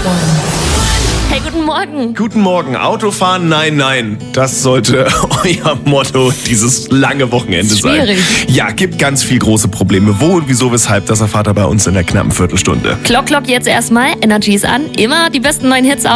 Hey, guten Morgen. Guten Morgen. Autofahren? Nein, nein. Das sollte euer Motto dieses lange Wochenende sein. Schwierig. Ja, gibt ganz viel große Probleme. Wo und wieso, weshalb, das erfahrt ihr bei uns in der knappen Viertelstunde. Klock jetzt erstmal. Energy ist an. Immer die besten neuen Hits auf.